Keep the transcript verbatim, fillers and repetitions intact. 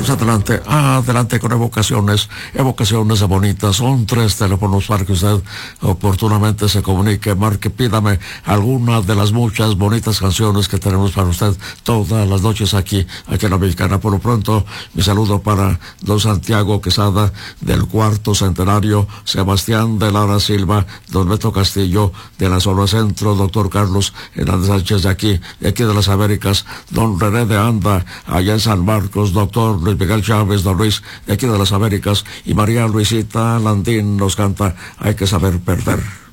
Pues adelante, adelante con evocaciones, evocaciones bonitas. Son tres teléfonos para que usted oportunamente se comunique, marque, pídame alguna de las muchas bonitas canciones que tenemos para usted todas las noches aquí, aquí en la Mexicana. Por lo pronto, mi saludo para don Santiago Quesada del Cuarto Centenario, Sebastián de Lara Silva, don Beto Castillo de la Zona Centro, doctor Carlos Hernández Sánchez de aquí, de aquí de las Américas, don René de Anda, allá en San Marcos, doctor Luis Miguel Chávez, don Luis, de aquí de las Américas, y María Luisita Landín nos canta Hay que saber perder.